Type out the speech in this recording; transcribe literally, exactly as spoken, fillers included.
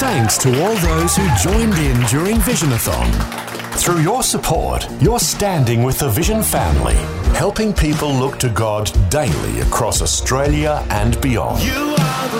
thanks to all those who joined in during Visionathon. Through your support, you're standing with the Vision family, helping people look to God daily across Australia and beyond. You